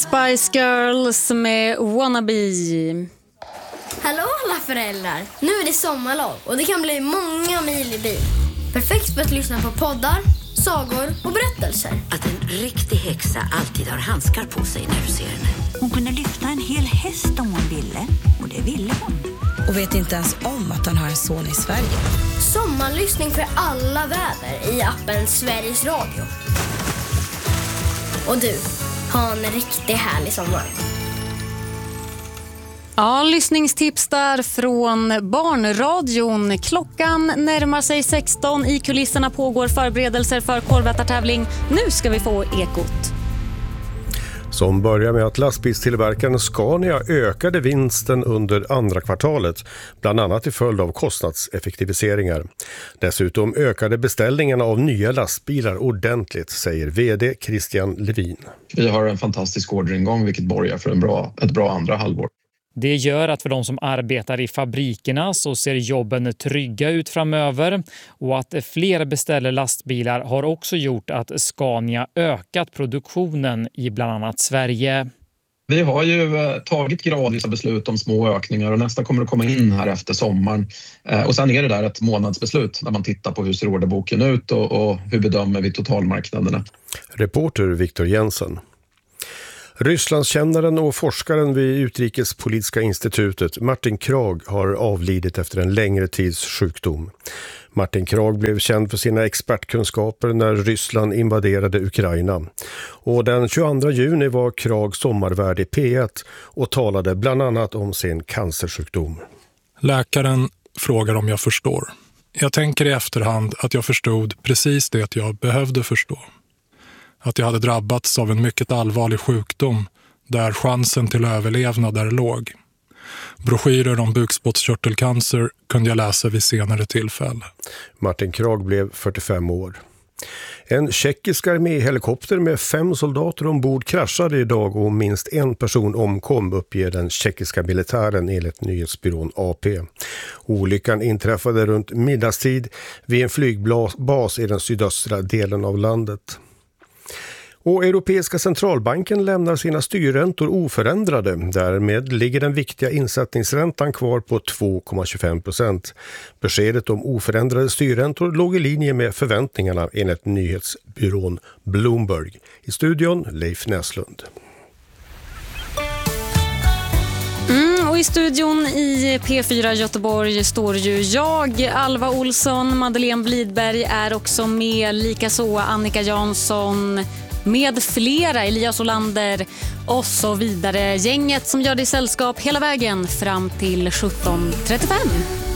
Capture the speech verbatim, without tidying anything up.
Spice Girls med Wannabe. Hallå alla föräldrar! Nu är det sommarlov och det kan bli många mil i bil. Perfekt för att lyssna på poddar, sagor och berättelser. Att en riktig häxa alltid har handskar på sig när du ser henne. Hon kunde lyfta en hel häst om hon ville. Och det ville hon. Och vet inte ens om att han har en son i Sverige. Sommarlyssning för alla väder i appen Sveriges Radio. Och du, ha en riktigt härlig sommar. Ja, lyssningstips där från Barnradion. Klockan närmar sig sexton. I kulisserna pågår förberedelser för korvätartävling. Nu ska vi få ekot. Som börjar med att lastbilstillverkaren Scania ökade vinsten under andra kvartalet, bland annat till följd av kostnadseffektiviseringar. Dessutom ökade beställningarna av nya lastbilar ordentligt, säger vd Christian Levin. Vi har en fantastisk orderingång vilket borgar för en bra, ett bra andra halvår. Det gör att för de som arbetar i fabrikerna så ser jobben trygga ut framöver, och att fler beställer lastbilar har också gjort att Scania ökat produktionen i bland annat Sverige. Vi har ju tagit gradvisa beslut om små ökningar och nästa kommer att komma in här efter sommaren. Och sen är det där ett månadsbeslut när man tittar på hur ser orderboken ut och, och hur bedömer vi totalmarknaderna. Reporter Viktor Jensen. Rysslandskännaren och forskaren vid Utrikespolitiska institutet Martin Krag har avlidit efter en längre tids sjukdom. Martin Krag blev känd för sina expertkunskaper när Ryssland invaderade Ukraina. Och den tjugoandra juni var Krag sommarvärd i P ett och talade bland annat om sin cancersjukdom. Läkaren frågar om jag förstår. Jag tänker i efterhand att jag förstod precis det jag behövde förstå. Att jag hade drabbats av en mycket allvarlig sjukdom där chansen till överlevnad är låg. Broschyrer om bukspottkörtelcancer kunde jag läsa vid senare tillfälle. Martin Krag blev fyrtiofem år. En tjeckisk arméhelikopter med fem soldater ombord kraschade idag och minst en person omkom, uppger den tjeckiska militären enligt nyhetsbyrån A P. Olyckan inträffade runt middagstid vid en flygbas i den sydöstra delen av landet. Och Europeiska centralbanken lämnar sina styrräntor oförändrade. Därmed ligger den viktiga insättningsräntan kvar på två komma tjugofem procent. Beskedet om oförändrade styrräntor låg i linje med förväntningarna enligt nyhetsbyrån Bloomberg. I studion Leif Näslund. Mm, och i studion i P fyra Göteborg står ju jag, Alva Olsson, Madeleine Blidberg är också med, likaså Annika Jansson, med flera, Elias Olander och så vidare. Gänget som gör det i sällskap hela vägen fram till sjutton trettiofem.